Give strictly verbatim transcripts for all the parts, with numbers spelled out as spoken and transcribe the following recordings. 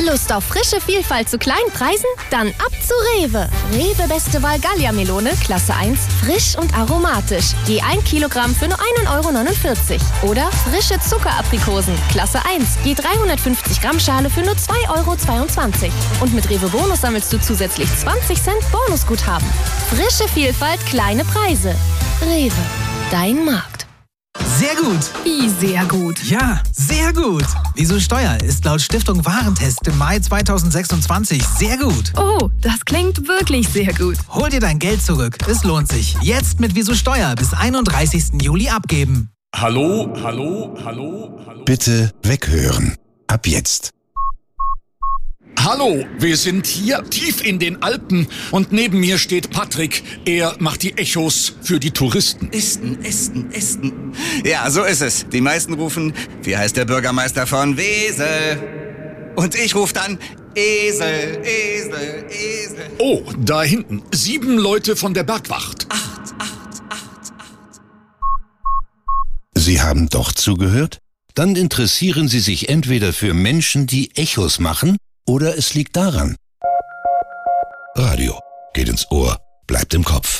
Lust auf frische Vielfalt zu kleinen Preisen? Dann ab zu Rewe. Rewe Beste Wahl Gallia-Melone, Klasse eins, frisch und aromatisch. Je ein Kilogramm für nur ein Euro neunundvierzig. Oder frische Zuckeraprikosen, Klasse eins, je dreihundertfünfzig Gramm Schale für nur zwei Euro zweiundzwanzig. Und mit Rewe Bonus sammelst du zusätzlich zwanzig Cent Bonusguthaben. Frische Vielfalt, kleine Preise. Rewe, dein Markt. Sehr gut. Wie sehr gut? Ja, sehr gut. Wieso Steuer ist laut Stiftung Warentest im Mai zweitausendsechsundzwanzig sehr gut. Oh, das klingt wirklich sehr gut. Hol dir dein Geld zurück. Es lohnt sich. Jetzt mit Wieso Steuer bis einunddreißigsten Juli abgeben. Hallo, hallo, hallo, hallo. Bitte weghören. Ab jetzt. Hallo, wir sind hier tief in den Alpen und neben mir steht Patrick. Er macht die Echos für die Touristen. Esten, Esten, Esten. Ja, so ist es. Die meisten rufen, wie heißt der Bürgermeister von Wesel? Und ich rufe dann Esel, Esel, Esel. Oh, da hinten. Sieben Leute von der Bergwacht. Acht, acht, acht, acht. Sie haben doch zugehört? Dann interessieren Sie sich entweder für Menschen, die Echos machen, oder es liegt daran. Radio geht ins Ohr, bleibt im Kopf.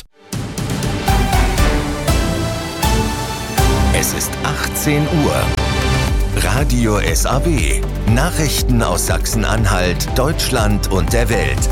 Es ist achtzehn Uhr. Radio S A W. Nachrichten aus Sachsen-Anhalt, Deutschland und der Welt.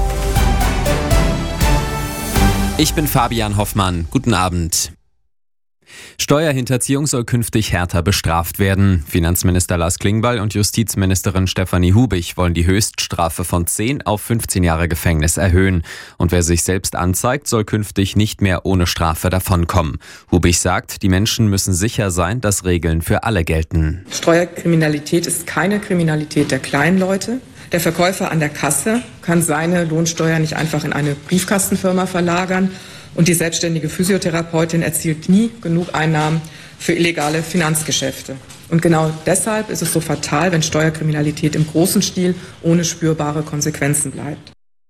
Ich bin Fabian Hoffmann. Guten Abend. Steuerhinterziehung soll künftig härter bestraft werden. Finanzminister Lars Klingbeil und Justizministerin Stefanie Hubig wollen die Höchststrafe von zehn auf fünfzehn Jahre Gefängnis erhöhen. Und wer sich selbst anzeigt, soll künftig nicht mehr ohne Strafe davonkommen. Hubig sagt, die Menschen müssen sicher sein, dass Regeln für alle gelten. Steuerkriminalität ist keine Kriminalität der kleinen Leute. Der Verkäufer an der Kasse kann seine Lohnsteuer nicht einfach in eine Briefkastenfirma verlagern. Und die selbstständige Physiotherapeutin erzielt nie genug Einnahmen für illegale Finanzgeschäfte. Und genau deshalb ist es so fatal, wenn Steuerkriminalität im großen Stil ohne spürbare Konsequenzen bleibt.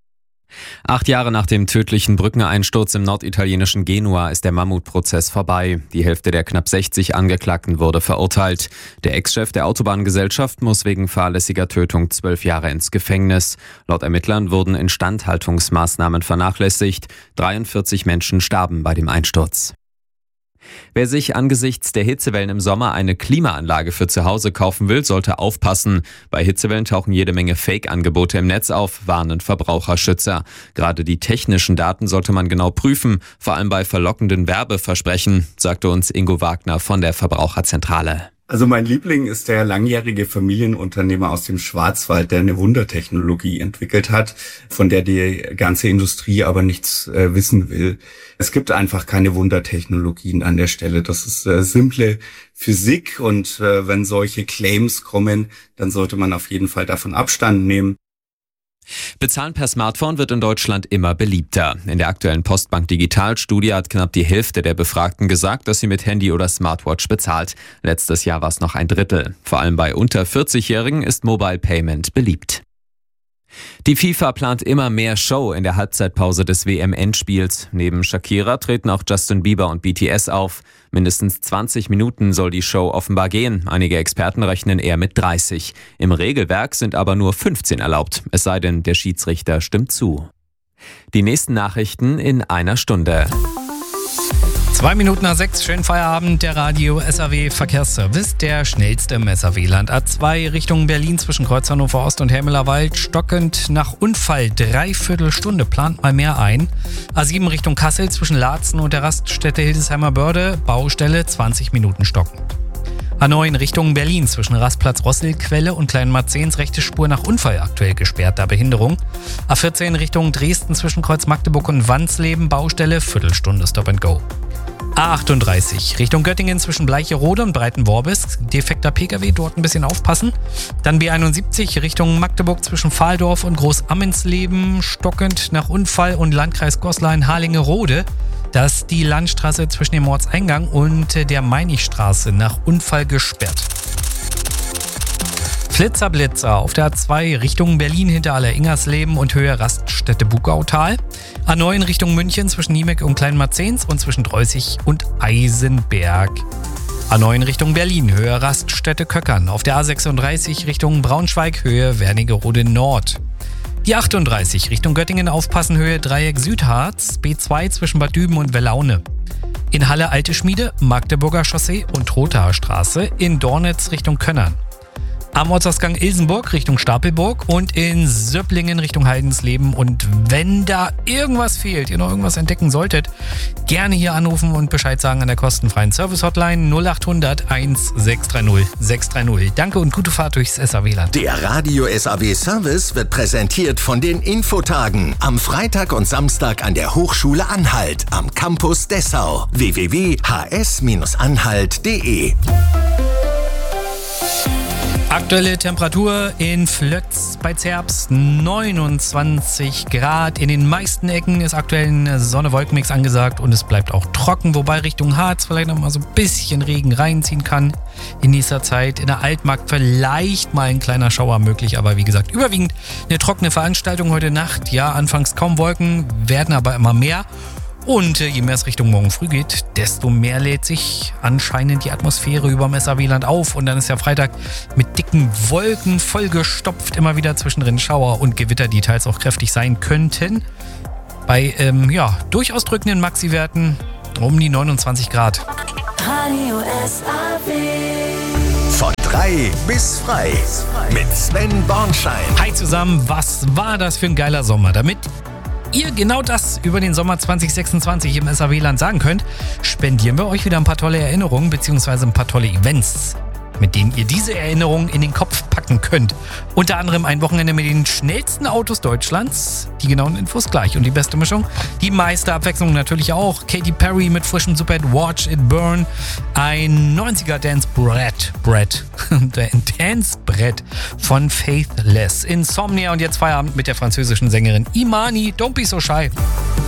Acht Jahre nach dem tödlichen Brückeneinsturz im norditalienischen Genua ist der Mammutprozess vorbei. Die Hälfte der knapp sechzig Angeklagten wurde verurteilt. Der Ex-Chef der Autobahngesellschaft muss wegen fahrlässiger Tötung zwölf Jahre ins Gefängnis. Laut Ermittlern wurden Instandhaltungsmaßnahmen vernachlässigt. dreiundvierzig Menschen starben bei dem Einsturz. Wer sich angesichts der Hitzewellen im Sommer eine Klimaanlage für zu Hause kaufen will, sollte aufpassen. Bei Hitzewellen tauchen jede Menge Fake-Angebote im Netz auf, warnen Verbraucherschützer. Gerade die technischen Daten sollte man genau prüfen, vor allem bei verlockenden Werbeversprechen, sagte uns Ingo Wagner von der Verbraucherzentrale. Also mein Liebling ist der langjährige Familienunternehmer aus dem Schwarzwald, der eine Wundertechnologie entwickelt hat, von der die ganze Industrie aber nichts äh, wissen will. Es gibt einfach keine Wundertechnologien an der Stelle. Das ist äh, simple Physik und äh, wenn solche Claims kommen, dann sollte man auf jeden Fall davon Abstand nehmen. Bezahlen per Smartphone wird in Deutschland immer beliebter. In der aktuellen Postbank Digital-Studie hat knapp die Hälfte der Befragten gesagt, dass sie mit Handy oder Smartwatch bezahlt. Letztes Jahr war es noch ein Drittel. Vor allem bei unter vierzig-Jährigen ist Mobile Payment beliebt. Die FIFA plant immer mehr Show in der Halbzeitpause des W M-Endspiels. Neben Shakira treten auch Justin Bieber und B T S auf. Mindestens zwanzig Minuten soll die Show offenbar gehen. Einige Experten rechnen eher mit dreißig. Im Regelwerk sind aber nur fünfzehn erlaubt. Es sei denn, der Schiedsrichter stimmt zu. Die nächsten Nachrichten in einer Stunde. Zwei Minuten nach sechs, schönen Feierabend, der Radio S A W Verkehrsservice, der schnellste im S A W-Land. A zwei Richtung Berlin zwischen Kreuz Hannover Ost und Helmelerwald, stockend nach Unfall, dreiviertel Stunde, plant mal mehr ein. A sieben Richtung Kassel zwischen Laatzen und der Raststätte Hildesheimer Börde, Baustelle, zwanzig Minuten stockend. A neun Richtung Berlin zwischen Rastplatz Rosselquelle und Kleinmarzens, rechte Spur nach Unfall aktuell gesperrt, da Behinderung. A vierzehn Richtung Dresden zwischen Kreuz Magdeburg und Wansleben, Baustelle, Viertelstunde Stop and Go. A achtunddreißig Richtung Göttingen zwischen Bleicherode und Breitenworbis, defekter Pkw, dort ein bisschen aufpassen. Dann B einundsiebzig Richtung Magdeburg zwischen Pfahldorf und Großammensleben, stockend nach Unfall und Landkreis Goslar-Harlingerode. Das ist die Landstraße zwischen dem Ortseingang und der Meinigstraße nach Unfall gesperrt. Flitzerblitzer auf der A zwei Richtung Berlin hinter Aller-Ingersleben und Höhe Raststätte Bugautal. A neun Richtung München zwischen Niemek und Kleinmarzens und zwischen Dreußig und Eisenberg. A neun Richtung Berlin, Höhe Raststätte-Köckern. Auf der A sechsunddreißig Richtung Braunschweig, Höhe Wernigerode Nord. Die achtunddreißig Richtung Göttingen, aufpassen, Höhe Dreieck Südharz, B zwei zwischen Bad Düben und Wellaune. In Halle Alte Schmiede, Magdeburger Chaussee und Trothaer Straße, in Dornitz Richtung Könnern. Am Ortsausgang Ilsenburg Richtung Stapelburg und in Söpplingen Richtung Heidensleben. Und wenn da irgendwas fehlt, ihr noch irgendwas entdecken solltet, gerne hier anrufen und Bescheid sagen an der kostenfreien Service-Hotline null acht hundert eins sechs drei null sechs drei null. Danke und gute Fahrt durchs S A W-Land. Der Radio S A W Service wird präsentiert von den Infotagen am Freitag und Samstag an der Hochschule Anhalt am Campus Dessau. w w w punkt h s anhalt punkt d e. Aktuelle Temperatur in Flötz bei Zerbst neunundzwanzig Grad. In den meisten Ecken ist aktuell ein Sonne-Wolken-Mix angesagt und es bleibt auch trocken, wobei Richtung Harz vielleicht noch mal so ein bisschen Regen reinziehen kann in nächster Zeit. In der Altmark vielleicht mal ein kleiner Schauer möglich, aber wie gesagt, überwiegend eine trockene Veranstaltung heute Nacht. Ja, anfangs kaum Wolken, werden aber immer mehr. Und je mehr es Richtung morgen früh geht, desto mehr lädt sich anscheinend die Atmosphäre über dem S A W-Land auf. Und dann ist der Freitag mit dicken Wolken vollgestopft, immer wieder zwischendrin Schauer und Gewitter, die teils auch kräftig sein könnten. Bei ähm, ja, durchaus drückenden Maxi-Werten um die neunundzwanzig Grad. Radio S A W. Von drei bis frei mit Sven Bornschein. Hi zusammen, was war das für ein geiler Sommer? Damit ihr genau das über den Sommer zwanzig sechsundzwanzig im S A W-Land sagen könnt, spendieren wir euch wieder ein paar tolle Erinnerungen bzw. ein paar tolle Events, mit denen ihr diese Erinnerungen in den Kopf packen könnt. Unter anderem ein Wochenende mit den schnellsten Autos Deutschlands. Die genauen Infos gleich. Und die beste Mischung, die meiste Abwechslung natürlich auch. Katy Perry mit frischem Superhit Watch It Burn. Ein neunziger Dance-Brett. Brett. Dance-Brett von Faithless. Insomnia und jetzt Feierabend mit der französischen Sängerin Imani. Don't be so shy.